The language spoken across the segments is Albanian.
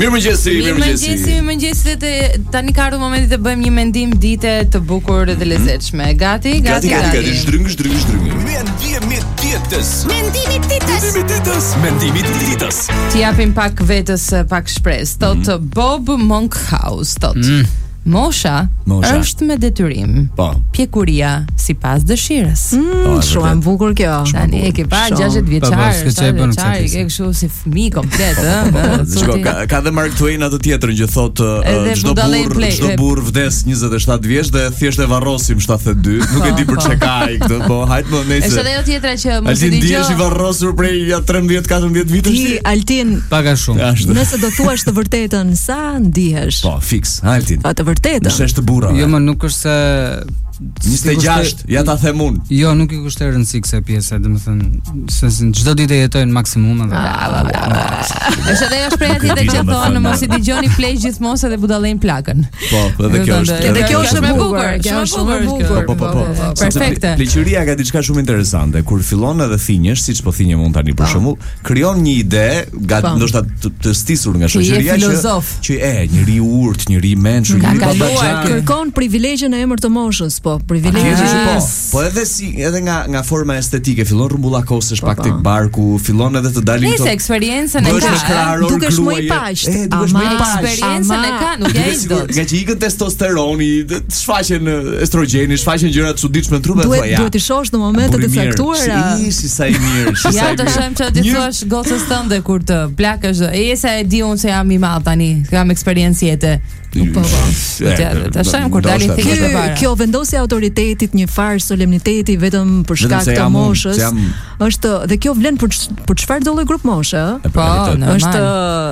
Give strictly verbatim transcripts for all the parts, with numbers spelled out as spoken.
Mirëmëngjesi, mirëmëngjesi. Mirëmëngjesi, mirëmëngjesi dhe tani ka ardhur momenti të bëjmë një mendim dite të bukur dhe lezetshme. Gati, gati, gati. Gati, zdryng, zdryng, zdryng. Mendimi ditës. Mendimi ditës. Mendimi ditës. Mendimi ditës. Ti japim pak vetes pak shpresë. Tot Bob Monkhouse, tot. Mm. Mosha, Mosha është me detyrim. Po. Pjekuria sipas dëshirës. Mm, shumë e bukur kjo. Tani e ke pa gjashtëdhjetë vjeçar, shtatë vjeçar, e ke kështu si fëmijë komplet, ëh. Ka ka dhe Mark Twain atë tjetrën që thotë çdo burr, çdo burr vdes njëzet e shtatë vjeç dhe thjesht e varrosim shtatëdhjetë e dy. Nuk e di për çka ka ai këtë, po hajt më nëse. Është edhe ajo tjetra që mos e di. Ti dëgjoj. je i varrosur prej tretëmbëdhjetë katërmbëdhjetë vitesh. Ti Altin paga shumë. Nëse do thuash të vërtetën, sa ndihesh? Po, fiks, Altin. Të vërtetën. Nëse është burra. Jo, më nuk është se njëzet e gjashtë, ja ta them unë. Jo, nuk i kushton rëndësi kësaj pjese, domethënë se çdo ditë jetojnë maksimum edhe. Është edhe ajo shpreha tjetër që thonë mos i dëgjoni plej gjithmonë edhe budallën plakën. Po, edhe kjo është. Edhe kjo është e bukur, kjo është shumë e bukur. Po, po, po. Perfekte. Pleqëria ka diçka shumë interesante. Kur fillon edhe thinjesh, siç po thinjem unë tani për shembull, krijon një ide, ndoshta të stisur nga shoqëria që që e njëri urt, njëri mençur, njëri babaxhan. Kërkon privilegje në emër të moshës, po, privilegje. Po, po edhe si edhe nga nga forma estetike fillon rrumbullakosesh pak tek barku, fillon edhe të dalin këto. Nëse eksperiencën e ka, dukesh më i paqt. Dukesh më i paqt. Eksperiencën e ka, nuk e di dot. Nga që ikën testosteroni, shfaqen estrogeni, shfaqen gjëra të çuditshme në trup e thua ja. Duhet të shohësh në momentet e caktuara. Si sa i mirë, si sa i mirë. Ja të shohim çfarë ti thua gocës tënde kur të plakësh. E sa e di unë se jam i madh tani, kam eksperiencë jete. Po po. Ta shohim kur dalin thikët e para. Kjo vendosja e autoritetit, një farë solemniteti vetëm për shkak të moshës, është dhe kjo vlen për për çfarë do lloj grup moshe, ë? Po, është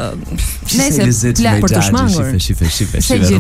nëse për të shmangur. Shife, shife, shife.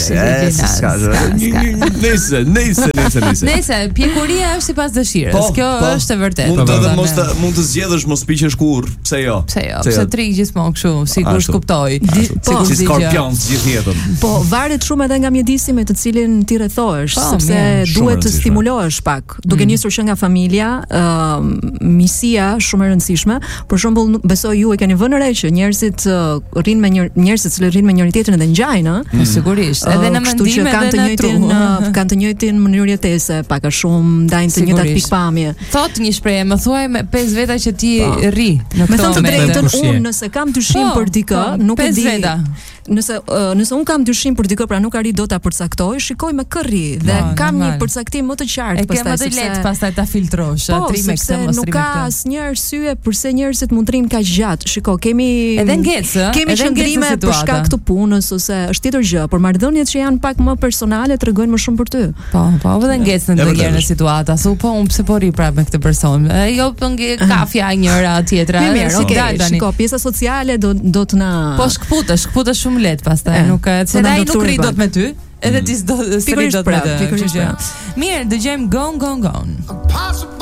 Nëse, nëse, nëse, nëse. Nëse pjekuria është sipas dëshirës. Kjo është e vërtetë. Mund të mos të mund të zgjedhësh mos piqesh kurr, pse jo? Pse jo? Pse trik gjithmonë kështu, sikur kuptoj. Sikur si skorpion gjithë jetën. Po, varet shumë edhe nga mjedisi me të cilin ti rrethohesh, sepse duhet të stimulohesh pak. Duke nisur që nga familja, misia shumë e rëndësishme. Për shembull, besoj ju e keni vënë re që njerëzit rrinë me njerëzit që rrinë me njëri tjetrin dhe ngjajnë, ëh. Sigurisht, edhe në mendim edhe në tru. Kanë të njëjtin mënyrë jetese, pak a shumë ndajnë të njëjtat pikpamje. Thot një shprehje, më thuaj me pesë veta që ti rri në këtë moment. Me thënë të drejtën, unë nëse kam dyshim për dikë, nuk e di. Nëse uh, nëse un kam dyshim për dikë, pra nuk arri dot ta përcaktoj, shikoj me kërri dhe no, kam normal. Një përcaktim më të qartë pastaj. E ke më të lehtë pastaj ta filtrosh, po, atri me këtë mos nuk ka asnjë arsye pse njerëzit mund të rrinë kaq gjatë. Shikoj, kemi edhe ngecë, kemi qëndrime për shkak të punës ose është tjetër gjë, por marrëdhëniet që janë pak më personale tregojnë më shumë për ty. Po, po, edhe ngecën ndonjëherë në situata, se po un pse po rri prapë me këtë person. Jo po nge kafja njëra tjetra. Mirë, okay, shikoj, pjesa sociale do do të na po shkputesh, shkputesh shumë let pastaj, nuk se ai nuk rri dot me ty, edhe ti s'do s'rri dot me ty. Mirë, dëgjojmë Gone Gone Gone.